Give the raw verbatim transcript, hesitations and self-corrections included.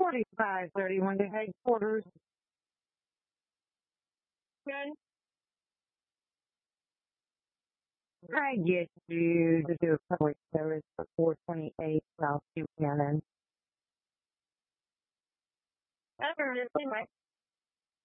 forty-five thirty-one to headquarters. Good. I get you to do a public service for four twenty-eight South Buchanan. Affirmative. Stand by.